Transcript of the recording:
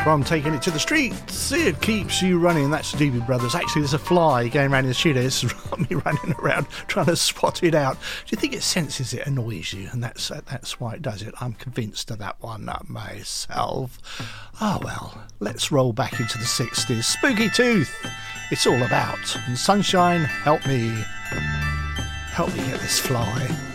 from Taking It to the Streets. It keeps you running. That's the Doobie Brothers. Actually, there's a fly going around in the studio. It's me running around trying to spot it out. Do you think it senses it annoys you? And that's why it does it. I'm convinced of that one myself. Oh, well, let's roll back into the 60s. Spooky Tooth. It's all about. And Sunshine, help me get this fly.